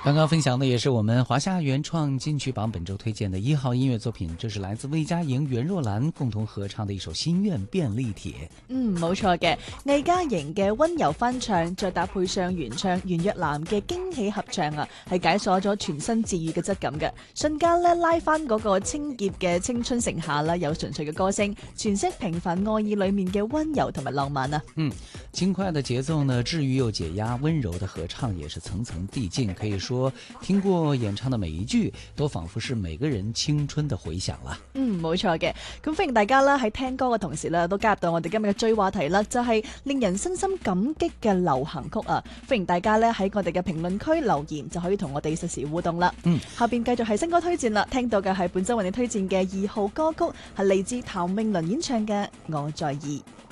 刚刚分享的也是我们华夏原创金曲榜本周推薦的1號音樂作品，這是來自魏嘉瑩、袁若蘭共同合唱的一首《心願便利貼》。 冇錯嘅，魏嘉瑩嘅溫柔翻唱，再搭配上原唱袁若蘭嘅驚喜合唱啊，係解鎖咗全新治愈嘅質感嘅，瞬間咧拉翻嗰個清潔嘅青春盛夏啦，有純粹嘅歌聲，詮釋平凡愛意裏面嘅溫柔同埋浪漫啊。 輕快的節奏呢，治愈又解壓，溫柔的合唱也是層層遞進，可以說聽過演唱的每一句都仿佛是每個人青春的回響啦。 冇錯嘅，咁歡迎大家啦喺聽歌嘅同時咧，都加入到我哋今日嘅追話題啦，就係令人身心感激嘅流行曲啊！歡迎大家咧喺我哋嘅評論區留言，就可以同我哋實時互動啦。下邊繼續係新歌推薦啦，聽到嘅係本周為你推薦嘅2號歌曲，係嚟自譚詠麟演唱嘅《我在意》。